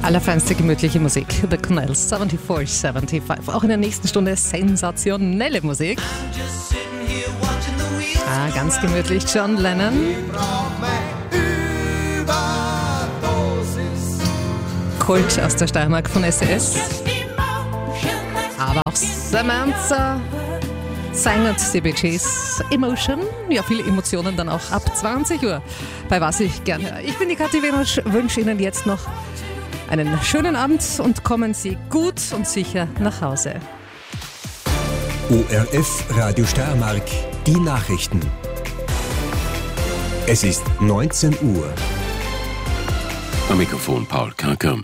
Allerfeinste gemütliche Musik. The Canals 7475. Auch in der nächsten Stunde sensationelle Musik. Ganz gemütlich John Lennon. Kult aus der Steiermark von SES. Aber auch Samantha Sang und die Bee Gees. Emotion. Ja, viele Emotionen dann auch ab 20 Uhr. Bei was ich gerne höre. Ich bin die Kathi Wenosch, wünsche Ihnen jetzt noch einen schönen Abend und kommen Sie gut und sicher nach Hause. ORF Radio Steiermark, die Nachrichten. Es ist 19 Uhr. Am Mikrofon Paul Kanker.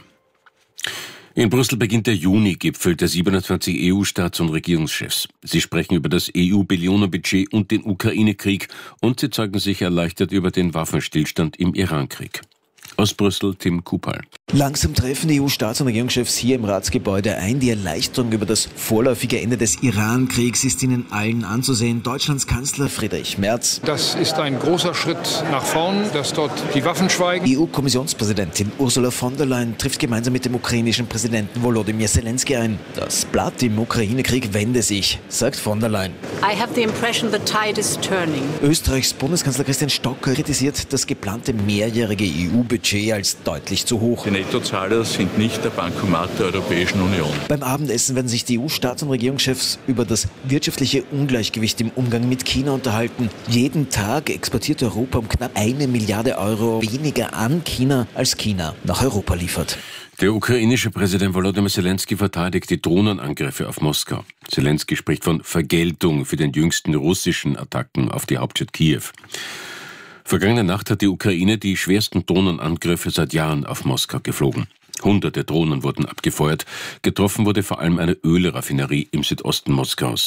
In Brüssel beginnt der Juni-Gipfel der 27 EU-Staats- und Regierungschefs. Sie sprechen über das EU-Billionenbudget und den Ukraine-Krieg und sie zeigen sich erleichtert über den Waffenstillstand im Iran-Krieg. Aus Brüssel Tim Kupal. Langsam treffen die EU-Staats- und Regierungschefs hier im Ratsgebäude ein. Die Erleichterung über das vorläufige Ende des Iran-Kriegs ist ihnen allen anzusehen. Deutschlands Kanzler Friedrich Merz. Das ist ein großer Schritt nach vorn, dass dort die Waffen schweigen. EU-Kommissionspräsidentin Ursula von der Leyen trifft gemeinsam mit dem ukrainischen Präsidenten Volodymyr Zelensky ein. Das Blatt im Ukraine-Krieg wende sich, sagt von der Leyen. I have the impression the tide is turning. Österreichs Bundeskanzler Christian Stocker kritisiert das geplante mehrjährige EU-Budget als deutlich zu hoch. Die Nettozahler sind nicht der Bankomat der Europäischen Union. Beim Abendessen werden sich die EU-Staats- und Regierungschefs über das wirtschaftliche Ungleichgewicht im Umgang mit China unterhalten. Jeden Tag exportiert Europa um knapp 1 Milliarde Euro weniger an China, als China nach Europa liefert. Der ukrainische Präsident Volodymyr Zelensky verteidigt die Drohnenangriffe auf Moskau. Zelensky spricht von Vergeltung für den jüngsten russischen Attacken auf die Hauptstadt Kiew. Vergangene Nacht hat die Ukraine die schwersten Drohnenangriffe seit Jahren auf Moskau geflogen. Hunderte Drohnen wurden abgefeuert. Getroffen wurde vor allem eine Ölraffinerie im Südosten Moskaus.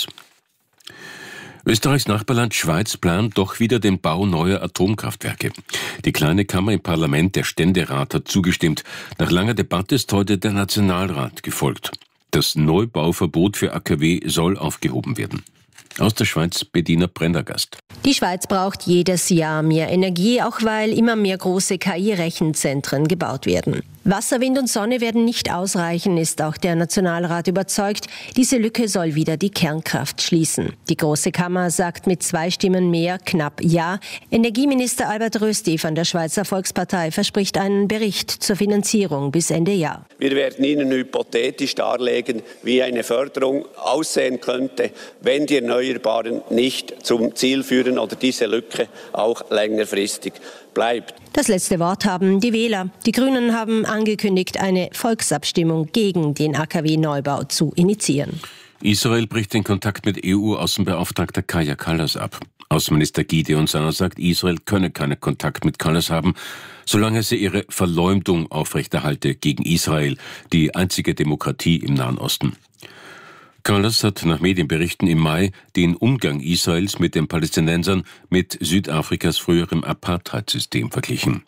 Österreichs Nachbarland Schweiz plant doch wieder den Bau neuer Atomkraftwerke. Die kleine Kammer im Parlament, der Ständerat, hat zugestimmt. Nach langer Debatte ist heute der Nationalrat gefolgt. Das Neubauverbot für AKW soll aufgehoben werden. Aus der Schweiz Bediener Prendergast. Die Schweiz braucht jedes Jahr mehr Energie, auch weil immer mehr große KI-Rechenzentren gebaut werden. Wasser, Wind und Sonne werden nicht ausreichen, ist auch der Nationalrat überzeugt. Diese Lücke soll wieder die Kernkraft schließen. Die Große Kammer sagt mit 2 Stimmen mehr knapp Ja. Energieminister Albert Rösti von der Schweizer Volkspartei verspricht einen Bericht zur Finanzierung bis Ende Jahr. Wir werden Ihnen hypothetisch darlegen, wie eine Förderung aussehen könnte, wenn die Erneuerbaren nicht zum Ziel führen oder diese Lücke auch längerfristig bleibt. Das letzte Wort haben die Wähler. Die Grünen haben angekündigt, eine Volksabstimmung gegen den AKW-Neubau zu initiieren. Israel bricht den Kontakt mit EU-Außenbeauftragter Kaja Kallas ab. Außenminister Gideon Saar sagt, Israel könne keinen Kontakt mit Kallas haben, solange sie ihre Verleumdung aufrechterhalte gegen Israel, die einzige Demokratie im Nahen Osten. Kallas hat nach Medienberichten im Mai den Umgang Israels mit den Palästinensern mit Südafrikas früherem Apartheidsystem verglichen.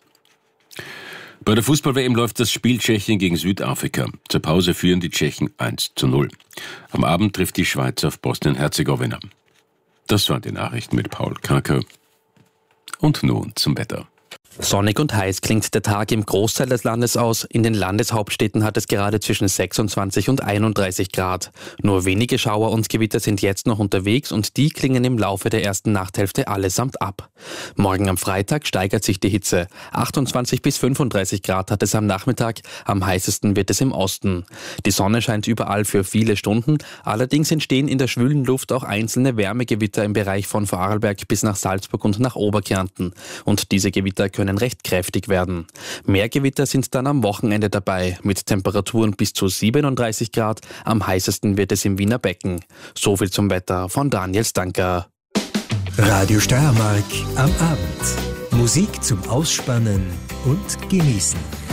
Bei der Fußball-WM läuft das Spiel Tschechien gegen Südafrika. Zur Pause führen die Tschechen 1:0. Am Abend trifft die Schweiz auf Bosnien-Herzegowina. Das waren die Nachrichten mit Paul Kanker. Und nun zum Wetter. Sonnig und heiß klingt der Tag im Großteil des Landes aus. In den Landeshauptstädten hat es gerade zwischen 26 und 31 Grad. Nur wenige Schauer und Gewitter sind jetzt noch unterwegs und die klingen im Laufe der ersten Nachthälfte allesamt ab. Morgen am Freitag steigert sich die Hitze. 28 bis 35 Grad hat es am Nachmittag. Am heißesten wird es im Osten. Die Sonne scheint überall für viele Stunden. Allerdings entstehen in der schwülen Luft auch einzelne Wärmegewitter im Bereich von Vorarlberg bis nach Salzburg und nach Oberkärnten. Und diese Gewitter können recht kräftig werden. Mehr Gewitter sind dann am Wochenende dabei, mit Temperaturen bis zu 37 Grad. Am heißesten wird es im Wiener Becken. So viel zum Wetter von Daniel Stanker. Radio Steiermark am Abend. Musik zum Ausspannen und Genießen.